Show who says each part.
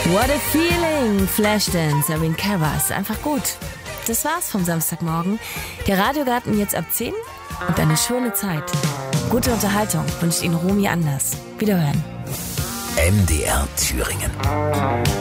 Speaker 1: What a feeling! Flashdance, Irene Cara ist einfach gut. Das war's vom Samstagmorgen. Der Radiogarten jetzt ab 10 und eine schöne Zeit. Gute Unterhaltung wünscht Ihnen Romy Anders. Wiederhören.
Speaker 2: MDR Thüringen.